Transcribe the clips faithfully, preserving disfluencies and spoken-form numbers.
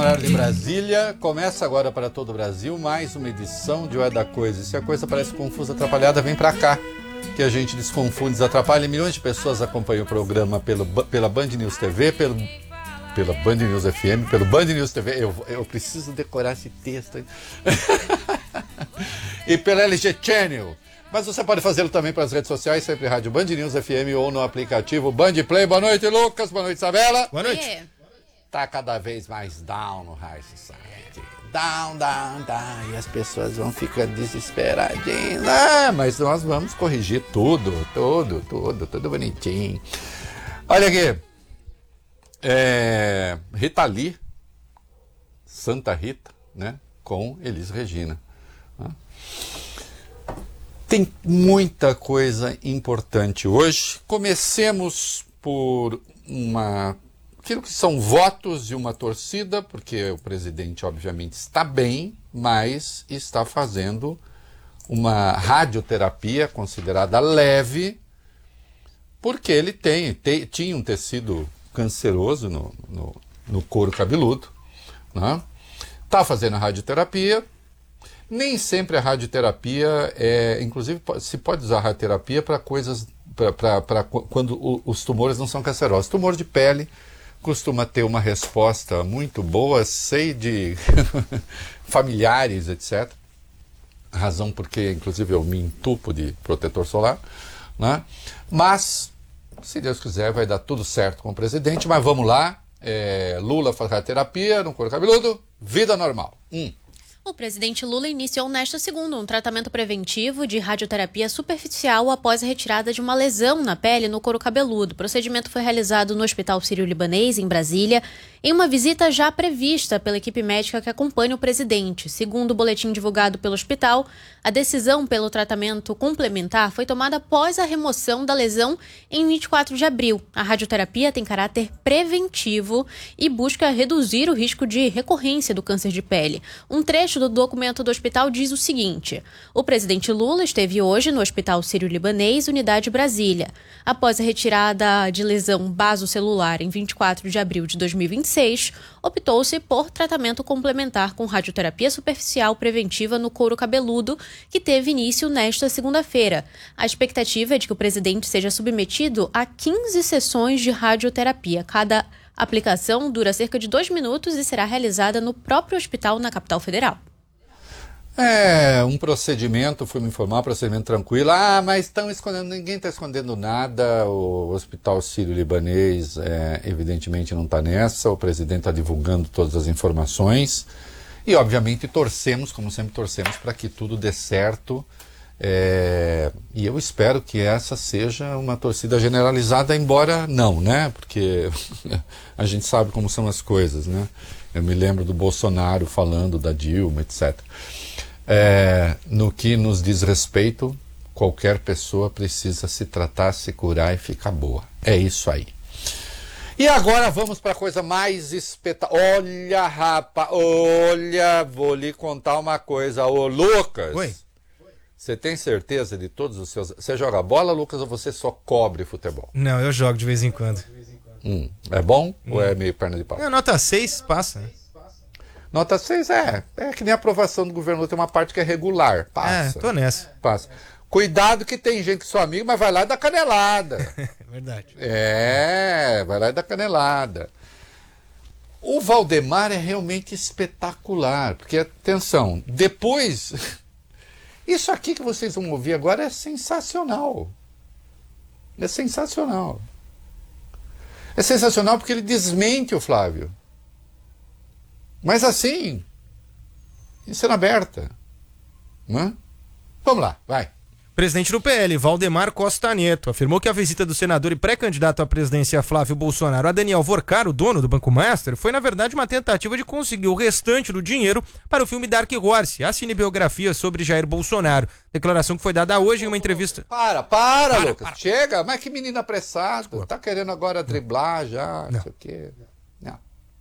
horário de Brasília. Começa agora para todo o Brasil mais uma edição de O É da Coisa. E se a coisa parece confusa, atrapalhada, vem para cá, que a gente desconfunde, desatrapalha. Milhões de pessoas acompanham o programa pelo, pela Band News T V, pelo, pela Band News F M, pelo Band News T V. Eu, eu preciso decorar esse texto aí. E pela L G Channel. Mas você pode fazê-lo também pelas redes sociais, sempre Rádio Band News F M ou no aplicativo Band Play. Boa noite, Lucas. Boa noite, Isabela. Boa noite. Tá cada vez mais down no High Society. Down, down, down. E as pessoas vão ficando desesperadinhas. Ah, mas nós vamos corrigir tudo, tudo, tudo, tudo bonitinho. Olha aqui. É, Rita Lee, Santa Rita, né? Com Elis Regina. Tem muita coisa importante hoje. Comecemos por uma, aquilo que são votos de uma torcida, porque o presidente, obviamente, está bem, mas está fazendo uma radioterapia considerada leve, porque ele tem, te, tinha um tecido canceroso no, no, no couro cabeludo, né? Está fazendo a radioterapia. Nem sempre a radioterapia é, inclusive se pode usar a radioterapia para coisas, para quando o, os tumores não são cancerosos. Tumor de pele costuma ter uma resposta muito boa, sei de familiares, etcétera. Razão porque, inclusive, eu me entupo de protetor solar, né? Mas, se Deus quiser, vai dar tudo certo com o presidente. Mas vamos lá, é, Lula faz radioterapia no couro cabeludo, vida normal. Hum. O presidente Lula iniciou nesta segunda um tratamento preventivo de radioterapia superficial após a retirada de uma lesão na pele no couro cabeludo. O procedimento foi realizado no Hospital Sírio-Libanês, em Brasília, em uma visita já prevista pela equipe médica que acompanha o presidente. Segundo o boletim divulgado pelo hospital, a decisão pelo tratamento complementar foi tomada após a remoção da lesão em vinte e quatro de abril. A radioterapia tem caráter preventivo e busca reduzir o risco de recorrência do câncer de pele. Um trecho do documento do hospital diz o seguinte: o presidente Lula esteve hoje no Hospital Sírio-Libanês, Unidade Brasília. Após a retirada de lesão basocelular em vinte e quatro de abril de dois mil e vinte e seis, optou-se por tratamento complementar com radioterapia superficial preventiva no couro cabeludo, que teve início nesta segunda-feira. A expectativa é de que o presidente seja submetido a quinze sessões de radioterapia. Cada aplicação dura cerca de dois minutos e será realizada no próprio hospital na capital federal. É, um procedimento, fui me informar, um procedimento tranquilo. Ah, mas estão escondendo, ninguém está escondendo nada. O Hospital Sírio-Libanês, é, evidentemente, não está nessa. O presidente está divulgando todas as informações. E, obviamente, torcemos, como sempre torcemos, para que tudo dê certo. É, e eu espero que essa seja uma torcida generalizada, embora não, né? Porque a gente sabe como são as coisas, né? Eu me lembro do Bolsonaro falando da Dilma, etcétera. É, no que nos diz respeito, qualquer pessoa precisa se tratar, se curar e ficar boa. É isso aí. E agora vamos para a coisa mais espetacular. Olha, rapaz, olha, vou lhe contar uma coisa. Ô, Lucas. Oi. Você tem certeza de todos os seus... Você joga bola, Lucas, ou você só cobre futebol? Não, eu jogo de vez em quando. Hum, é bom hum. ou é meio perna de pau? É, nota seis passa, né? Nota seis é, é que nem a aprovação do governo, tem uma parte que é regular, passa. É, tô nessa. Passa. Cuidado que tem gente que sou amigo, mas vai lá e dá canelada. Verdade. É, vai lá e dá canelada. O Valdemar é realmente espetacular, porque, atenção, depois... Isso aqui que vocês vão ouvir agora é sensacional. É sensacional. É sensacional porque ele desmente o Flávio. Mas assim, em cena aberta. Hã? Vamos lá, vai. Presidente do P L, Valdemar Costa Neto, afirmou que a visita do senador e pré-candidato à presidência Flávio Bolsonaro a Daniel Vorcar, o dono do Banco Master, foi na verdade uma tentativa de conseguir o restante do dinheiro para o filme Dark Horse, a cinebiografia sobre Jair Bolsonaro. Declaração que foi dada hoje em uma entrevista. Para, para, para Lucas, para. Chega, mas que menino apressado, Desculpa. Tá querendo agora driblar já, não, não sei o quê. Não.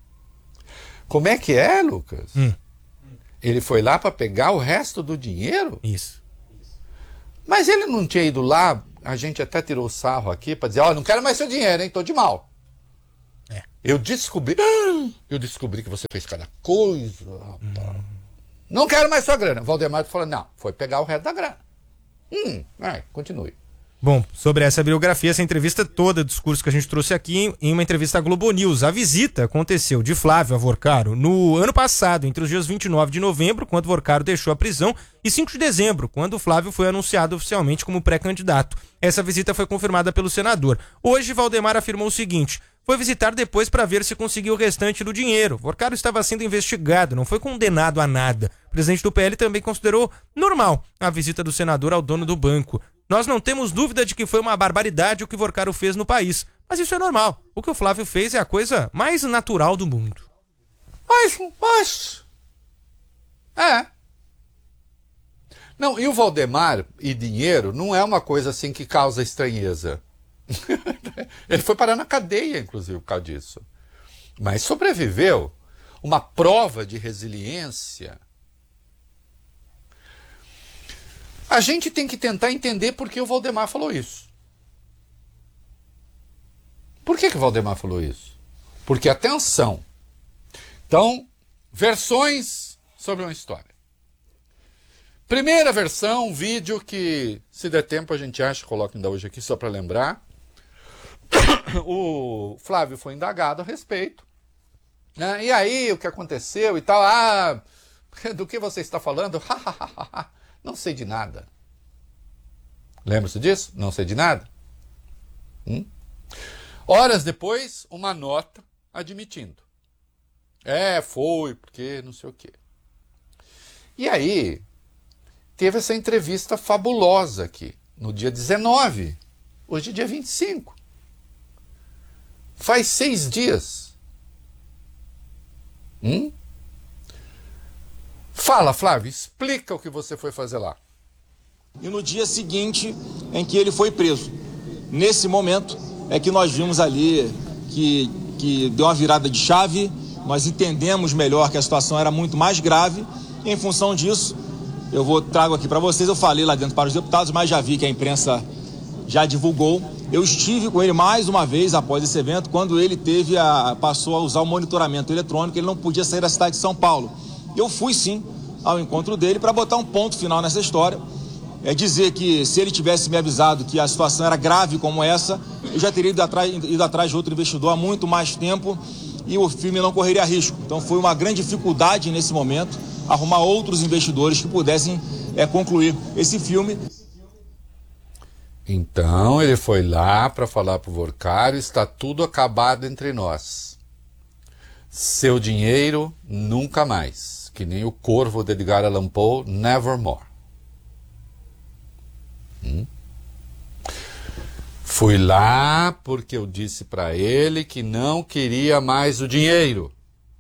Como é que é, Lucas? Hum. Ele foi lá para pegar o resto do dinheiro? Isso. Mas ele não tinha ido lá, a gente até tirou o sarro aqui para dizer, ó, oh, não quero mais seu dinheiro, hein, tô de mal. É. Eu descobri. Eu descobri que você fez cada coisa, rapaz. Hum. Não quero mais sua grana. Valdemar falou, não, foi pegar o resto da grana. Hum, vai, continue. Bom, sobre essa biografia, essa entrevista toda, o discurso que a gente trouxe aqui em uma entrevista à Globo News. A visita aconteceu de Flávio Avorcaro no ano passado, entre os dias vinte e nove de novembro, quando Avorcaro deixou a prisão, e cinco de dezembro, quando Flávio foi anunciado oficialmente como pré-candidato. Essa visita foi confirmada pelo senador. Hoje, Valdemar afirmou o seguinte: foi visitar depois para ver se conseguiu o restante do dinheiro. Avorcaro estava sendo investigado, não foi condenado a nada. O presidente do P L também considerou normal a visita do senador ao dono do banco. Nós não temos dúvida de que foi uma barbaridade o que Avorcaro fez no país. Mas isso é normal. O que o Flávio fez é a coisa mais natural do mundo. Mas, mas... É. Não, e o Valdemar e dinheiro não é uma coisa assim que causa estranheza. Ele foi parar na cadeia, inclusive, por causa disso. Mas sobreviveu. Uma prova de resiliência. A gente tem que tentar entender por que o Valdemar falou isso. Por que, que o Valdemar falou isso? Porque, atenção, então, versões sobre uma história. Primeira versão, um vídeo que, se der tempo, a gente acha, coloca ainda hoje aqui só para lembrar. O Flávio foi indagado a respeito. Né? E aí, o que aconteceu e tal? Ah, do que você está falando? Não sei de nada. Lembra-se disso? Não sei de nada. Hum? Horas depois, uma nota admitindo. É, foi, porque não sei o quê. E aí, teve essa entrevista fabulosa aqui, no dia dezenove. Hoje é dia vinte e cinco. Faz seis dias. Hum? Fala, Flávio, explica o que você foi fazer lá. E no dia seguinte em que ele foi preso. Nesse momento é que nós vimos ali que, que deu uma virada de chave, nós entendemos melhor que a situação era muito mais grave, e em função disso, eu vou trago aqui para vocês, eu falei lá dentro para os deputados, mas já vi que a imprensa já divulgou. Eu estive com ele mais uma vez após esse evento, quando ele teve a, passou a usar o monitoramento eletrônico, ele não podia sair da cidade de São Paulo. Eu fui sim ao encontro dele para botar um ponto final nessa história. É dizer que se ele tivesse me avisado que a situação era grave como essa, eu já teria ido atrás, ido atrás de outro investidor há muito mais tempo e o filme não correria risco. Então foi uma grande dificuldade nesse momento arrumar outros investidores que pudessem é, concluir esse filme. Então ele foi lá para falar para o Avorcaro, está tudo acabado entre nós. Seu dinheiro nunca mais. Que nem o corvo de Edgar Allan Poe, nevermore. Hum? Fui lá porque eu disse para ele que não queria mais o dinheiro.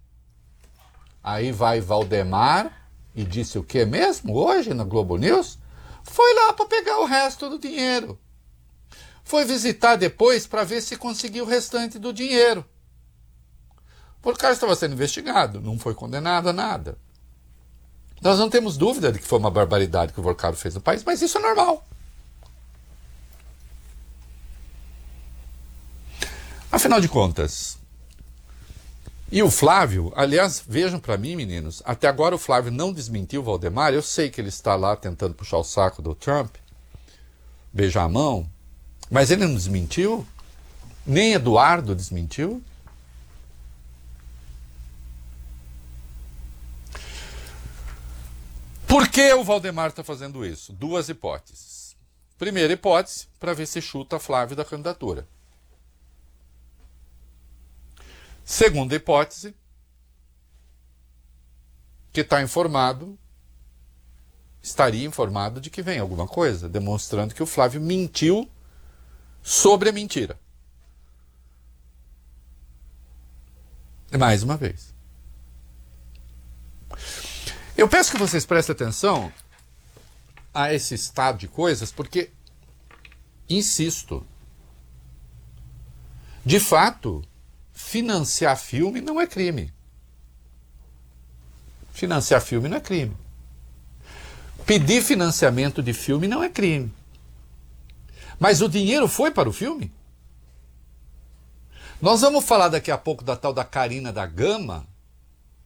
Aí vai Valdemar e disse o que mesmo hoje na Globo News? Foi lá para pegar o resto do dinheiro. Foi visitar depois para ver se conseguiu o restante do dinheiro. O Avorcaro estava sendo investigado, não foi condenado a nada. Nós não temos dúvida de que foi uma barbaridade que o Avorcaro fez no país, mas isso é normal. Afinal de contas, e o Flávio, aliás, vejam para mim, meninos, até agora o Flávio não desmentiu o Valdemar, eu sei que ele está lá tentando puxar o saco do Trump, beijar a mão, mas ele não desmentiu, nem Eduardo desmentiu. Por que o Valdemar está fazendo isso? Duas hipóteses. Primeira hipótese, para ver se chuta Flávio da candidatura. Segunda hipótese, que está informado, estaria informado de que vem alguma coisa, demonstrando que o Flávio mentiu sobre a mentira. Mais uma vez. Eu peço que vocês prestem atenção a esse estado de coisas, porque, insisto, de fato, financiar filme não é crime. Financiar filme não é crime. Pedir financiamento de filme não é crime. Mas o dinheiro foi para o filme? Nós vamos falar daqui a pouco da tal da Carina da Gama,